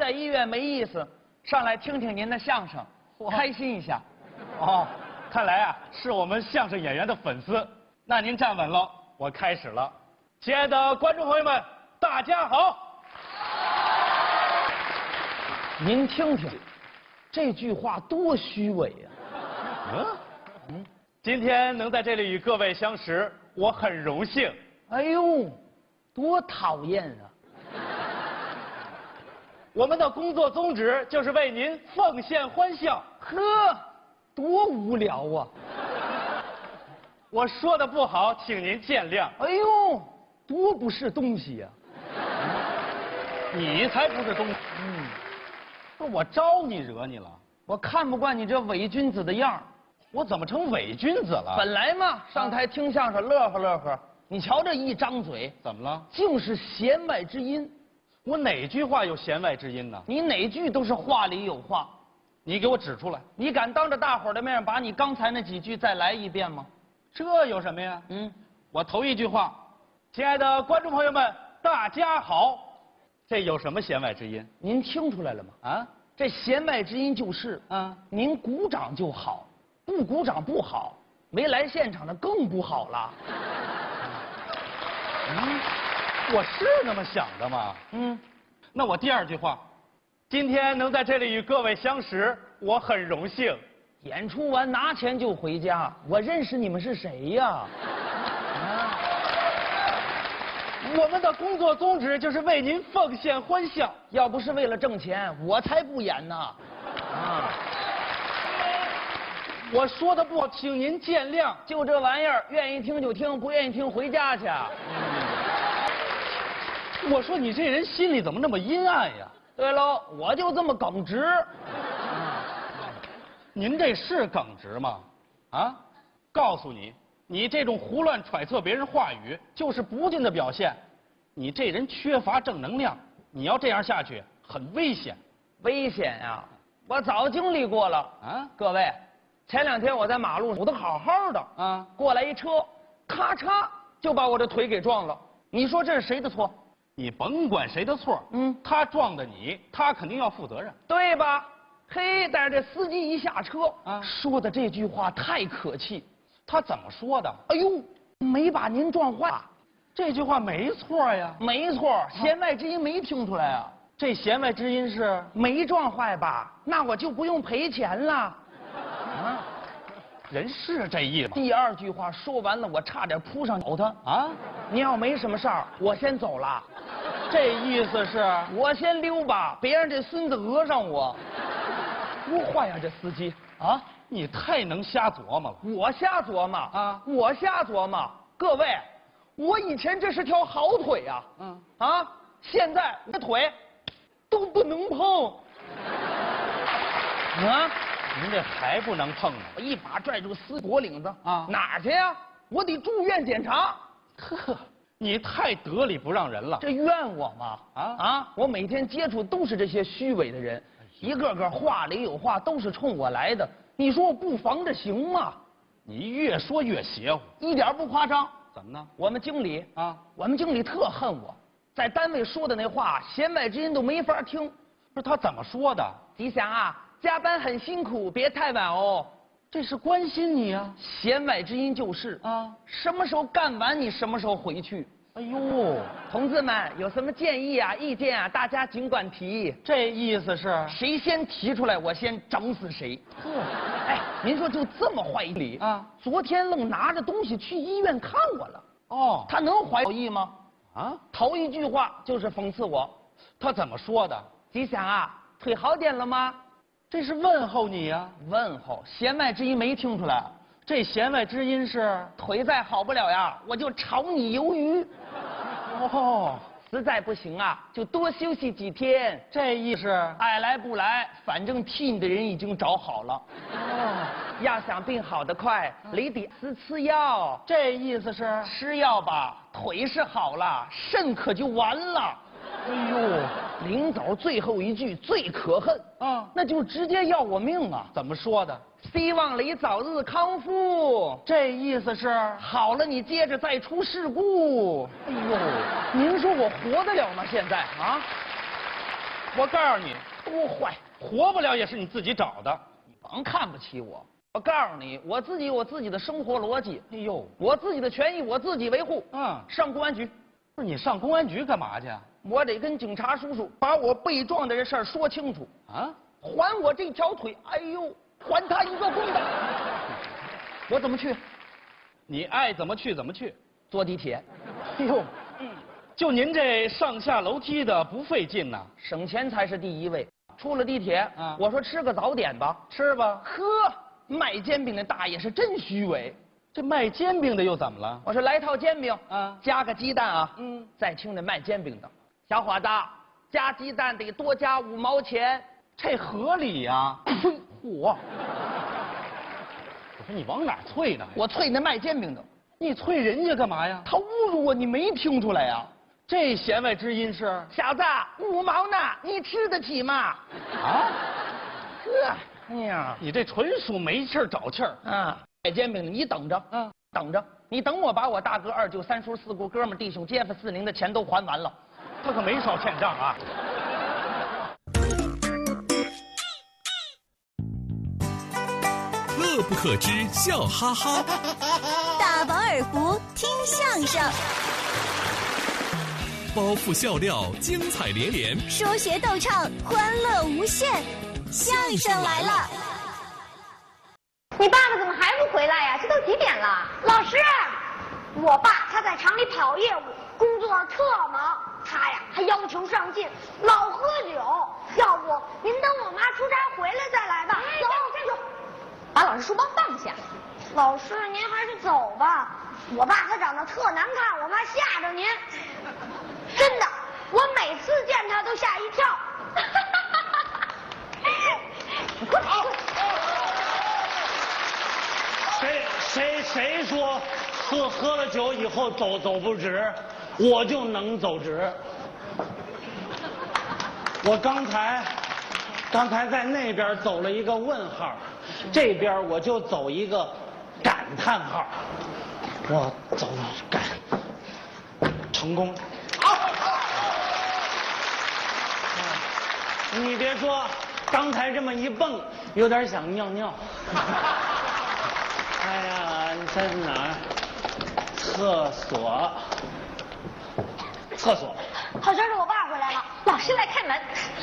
在医院没意思，上来听听您的相声，开心一下。 哦，看来啊是我们相声演员的粉丝。那您站稳了，我开始了。亲爱的观众朋友们，大家好。 您听听，这句话多虚伪呀！ 今天能在这里与各位相识，我很荣幸。 哎呦，多讨厌啊！ 我们的工作宗旨就是为您奉献欢笑。 呵，多无聊啊！ 我说的不好，请您见谅。 哎呦，多不是东西呀！ 你才不是东西。不是我招你惹你了？ 我看不惯你这伪君子的样儿。 我怎么成伪君子了？ 本来嘛，上台听相声乐呵乐呵，你瞧这一张嘴， 怎么了？ 尽是弦外之音。 我哪句话有弦外之音呢？ 你哪句都是话里有话。 你给我指出来。 你敢当着大伙儿的面把你刚才那几句再来一遍吗？ 这有什么呀？我头一句话，亲爱的观众朋友们，大家好，这有什么弦外之音？ 您听出来了吗？ 啊， 这弦外之音就是您鼓掌就好，不鼓掌不好，没来现场的更不好了。 我是那么想的吗？那我第二句话，今天能在这里与各位相识，我很荣幸。 演出完拿钱就回家，我认识你们是谁呀？ 我们的工作宗旨就是为您奉献欢笑。 要不是为了挣钱，我才不演呢。 我说的不好，请您见谅。 就这玩意儿，愿意听就听，不愿意听回家去。 我说你这人心里怎么那么阴暗呀？ 对喽，我就这么耿直。 您这是耿直吗？啊，告诉你，你这种胡乱揣测别人话语，就是不敬的表现。你这人缺乏正能量，你要这样下去，很危险。 危险呀！我早经历过了啊！各位，前2天我在马路上走得好好的过来一车，咔嚓就把我的腿给撞了。你说这是谁的错？ 你甭管谁的错，他撞的你，他肯定要负责任， 对吧？嘿，但是这司机一下车说的这句话太可气。 他怎么说的？ 哎呦，没把您撞坏。 这句话没错呀。 没错，弦外之音没听出来啊。 这弦外之音是没撞坏吧？那我就不用赔钱了。 人是这意思。 第2句话说完了，我差点扑上咬他。你要没什么事儿，我先走了。 这意思是我先溜吧，别让这孙子讹上我。多坏呀，这司机啊！ 你太能瞎琢磨了。 我瞎琢磨我瞎琢磨。各位，我以前这是条好腿呀。现在我的腿都不能碰。 您这还不能碰呢？ 我一把拽住司机脖领子哪儿去呀？我得住院检查。 呵，你太得理不让人了。 这怨我吗？我每天接触都是这些虚伪的人，一个个话里有话，都是冲我来的。你说我不防着行吗？ 你越说越邪乎， 一点不夸张。 怎么呢？ 我们经理特恨我，在单位说的那话，弦外之音都没法听。 不是他怎么说的？ 吉祥啊，加班很辛苦，别太晚哦。 这是关心你啊。 弦外之音就是什么时候干完你什么时候回去。 哎呦， 同志们有什么建议啊、意见啊，大家尽管提。 这意思是谁先提出来，我先整死谁。哎，您说就这么坏理昨天愣拿着东西去医院看我了。他能怀疑吗？头一句话就是讽刺我。 他怎么说的？ 吉祥啊，腿好点了吗？ 这是问候你呀。 问候，弦外之音没听出来。 这弦外之音是腿再好不了呀，我就炒你鱿鱼。实在不行啊，就多休息几天。 这意思爱来不来，反正替你的人已经找好了。要想病好得快，你得吃药。 这意思是吃药吧，腿是好了，肾可就完了。哎呦，临走最后一句最可恨那就是直接要我命啊！ 怎么说的？ 希望你早日康复。 这意思是好了，你接着再出事故。哎呦，您说我活得了吗？现在我告诉你， 多坏， 活不了也是你自己找的。 你甭看不起我。我告诉你，我自己有我自己的生活逻辑。 哎呦， 我自己的权益我自己维护。上公安局。 不是你上公安局干嘛去？ 我得跟警察叔叔把我被撞的这事儿说清楚啊！还我这条腿，哎呦，还他一个公道。我怎么去？ 你爱怎么去怎么去。 坐地铁。 哎呦，就您这上下楼梯的不费劲呐， 省钱才是第一位。出了地铁，我说吃个早点吧， 吃吧。 呵，卖煎饼的大爷是真虚伪。 这卖煎饼的又怎么了？ 我说来套煎饼，加个鸡蛋啊。再听那卖煎饼的，小伙子，加鸡蛋得多加5毛钱， 这合理呀。 嚯！我说你往哪啐呢？ 我啐那卖煎饼的。 你啐人家干嘛呀？ 他侮辱我，你没听出来呀？ 这弦外之音是？ 小子，5毛呢，你吃得起吗？啊？呵，哎呀， 你这纯属没气儿找气儿啊！卖煎饼的，你等着，等着，你等我把我大哥、二舅、三叔、四姑、哥们、弟兄、街坊、四邻的钱都还完了， 他可没少欠账啊。 乐不可支，笑哈哈。 大饱耳福，听相声。 包袱笑料，精彩连连。 说学逗唱，欢乐无限。相声来了！ 你爸爸怎么还不回来呀？这都几点了？老师，我爸他在厂里跑业务，工作特忙，他呀还要求上进，老喝酒。要不您等我妈出差回来再来吧。走，站住！ 把老师书包放下。 老师，您还是走吧。我爸他长得特难看，我怕吓着您。真的，我每次见他都吓一跳。 谁说喝了酒以后走不直，我就能走直。我刚才在那边走了一个问号，这边我就走一个感叹号。我走感成功。你别说，刚才这么一蹦，有点想尿尿。哎呀，你在哪儿？厕所。 好像是我爸回来了， 老师来开门。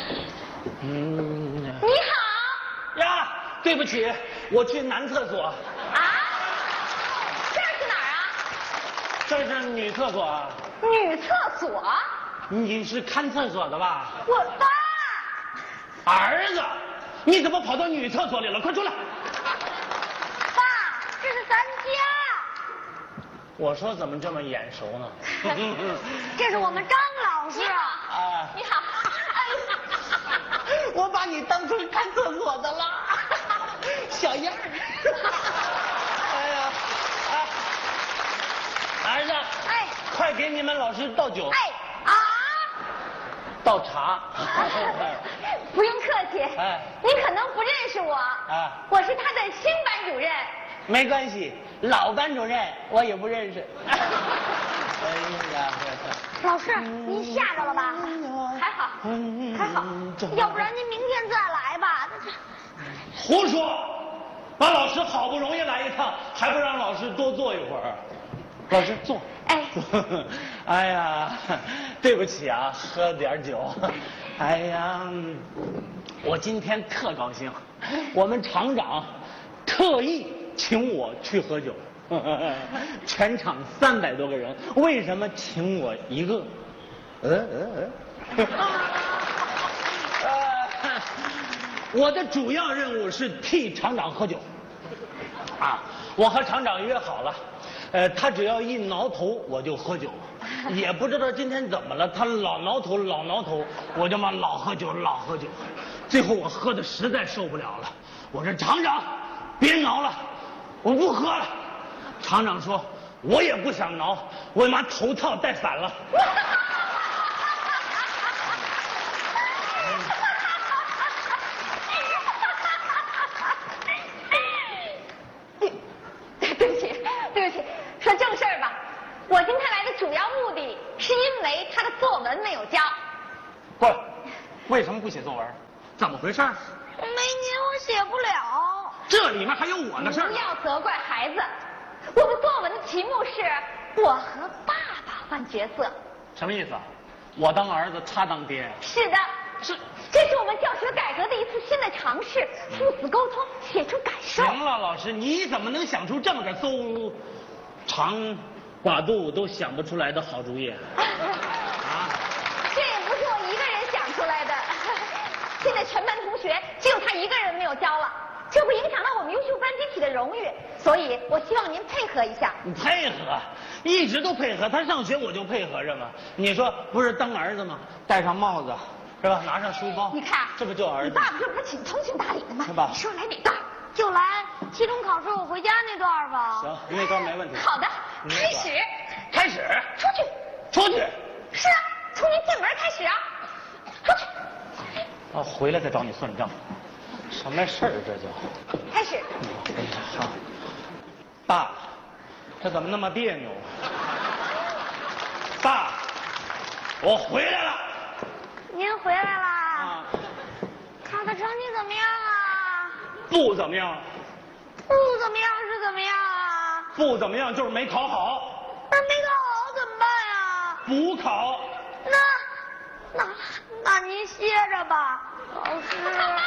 你好。 呀，对不起，我去男厕所。 啊？这是哪儿啊？ 这是女厕所啊。 女厕所？ 你是看厕所的吧？ 我爸。 儿子，你怎么跑到女厕所里了？快出来！ 爸，这是咱家。 我说怎么这么眼熟呢？ 这是我们张老师。 啊， 你好。 我把你当成看厕所的了，小样儿。哎呀，儿子， 哎， 快给你们老师倒酒。 哎啊， 倒茶。 不用客气。 哎， 您可能不认识我。 啊， 我是他的新班主任。 没关系，老班主任我也不认识。哎呀， 老师，您吓着了吧？还好，还好，要不然您明天再来吧。 胡说！把老师好不容易来一趟，还不让老师多坐一会儿？老师坐。 哎， 哎呀，对不起啊，喝点酒。哎呀，我今天特高兴，我们厂长特意请我去喝酒。全场300多个人，为什么请我一个？我的主要任务是替厂长喝酒。啊，我和厂长约好了，他只要一挠头我就喝酒，也不知道今天怎么了，他老挠头，我就嘛老喝酒。最后我喝的实在受不了了，我说厂长，别挠了，我不喝了。厂长说，我也不想挠，我把头套戴反了。 对不起，说正事儿吧。我今天来的主要目的是因为他的作文没有交。 不是，为为什么不写作文？怎么回事？ 没您我写不了。 这里面还有我的事儿。 不要责怪孩子，我的作文的题目是“我和爸爸换角色”。 什么意思啊？我当儿子，他当爹。 是的，这是我们教学改革的一次新的尝试，父子沟通，写出感受。 行了，老师，你怎么能想出这么个馊长寡肚都想不出来的好主意？啊？ 这也不是我一个人想出来的，现在全班同学只有他一个人没有交了，这会影响到我们优秀班集体的荣誉，所以我希望您配合一下。 你配合，一直都配合，他上学我就配合着嘛。你说不是当儿子吗？戴上帽子是吧？拿上书包， 你看， 这不就儿子？ 你爸爸这不是挺通情达理的吗？ 是吧？ 你说来哪段？ 就来期中考试我回家那段吧。 行，那段没问题。 好的，开始。 开始。 出去。 出去。 是啊，从您进门开始啊。出去。 啊，回来再找你算账。什么事儿这就？ 开始。 好。爸，这怎么那么别扭？爸，我回来了。 您回来啦？ 啊。 考的成绩怎么样啊？ 不怎么样。 不怎么样是怎么样啊？ 不怎么样就是没考好。 那没考好怎么办呀？ 补考。 那您歇着吧，老师。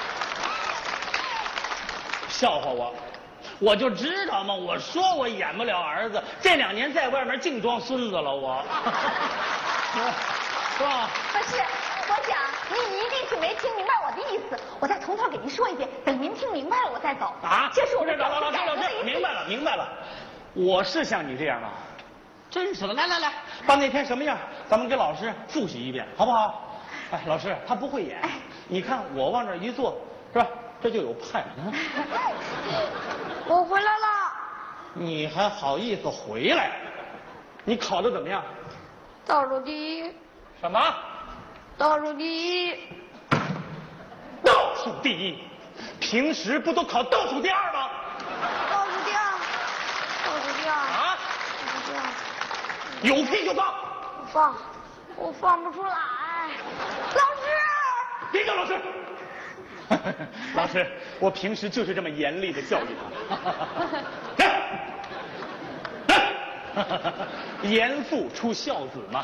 笑话我，我就知道嘛，我说我演不了儿子，这2年在外面净装孙子了我。是吧？ 不是，我想您一定是没听明白我的意思，我再从头给您说一遍，等您听明白了我再走。 啊？ 这是我们老师，明白了，我是像你这样吗？真是的，来，把那天什么样，咱们给老师复习一遍，好不好？哎，老师他不会演，你看我往这一坐，是吧？这就有派。 我回来了。 你还好意思回来？你考得怎么样？ 倒数第一。 什么？ 倒数第一。 倒数第一？平时不都考倒数第2吗？ 倒数第2。倒数第2。 啊？ 倒数第2。 有屁就放。 我放不出来。老师。 别叫老师。老师，我平时就是这么严厉的教育他。严父出孝子嘛。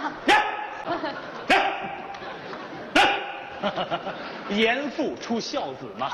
严父出孝子嘛。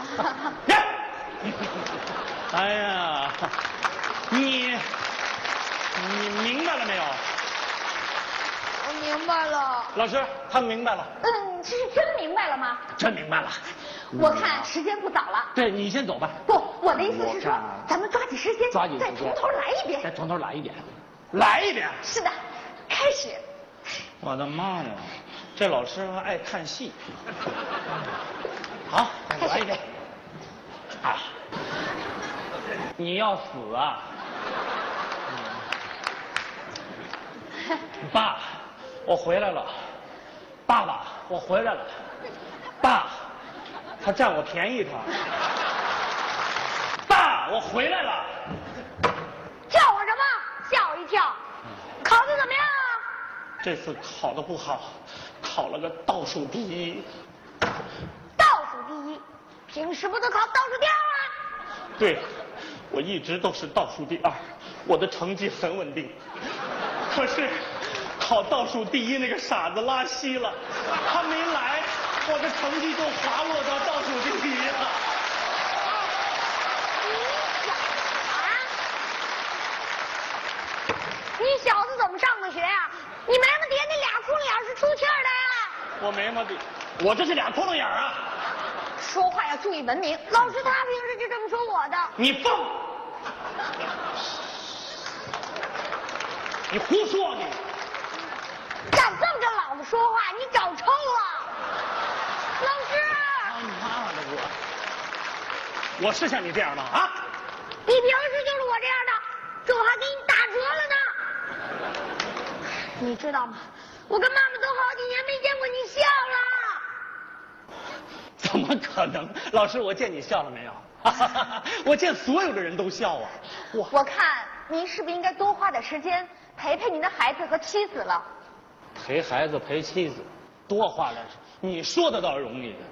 哎呀，你明白了没有？ 我明白了。 老师，他明白了。 这是真明白了吗？ 真明白了。 我看时间不早了。 对，你先走吧。 不，我的意思是说，咱们抓紧时间，再从头来一遍。 再从头来一遍。来一遍。 是的，开始。 我的妈呀，这老师还爱看戏。好，再来一遍。啊，你要死啊！爸，我回来了。爸爸，我回来了。爸，他占我便宜他。爸，我回来了。 叫我什么？吓我一跳。考得怎么样啊？ 这次考得不好，考了个倒数第一。 倒数第一？平时不都考倒数第2吗？ 对，我一直都是倒数第2，我的成绩很稳定。可是考倒数第一那个傻子拉稀了，他没来，我的成绩就滑落到倒数第1了。 你小子怎么上的学呀？你没么爹那俩窟窿眼是出气儿的呀？ 我没么的，我这是俩窟窿眼啊！ 说话要注意文明。 老师他平时就这么说我的。 你放！你胡说你！ 敢这么跟老子说话，你找抽了！老师！ 他妈的我是像你这样吗？啊？ 你平时就是我这样的，这我还给你打折了呢。你知道吗？我跟妈妈都好几年没见过你笑了。 怎么可能？老师，我见你笑了没有？我见所有的人都笑啊！ 我看您是不是应该多花点时间陪陪您的孩子和妻子了？ 陪孩子陪妻子，多花点。 你说的倒是容易的，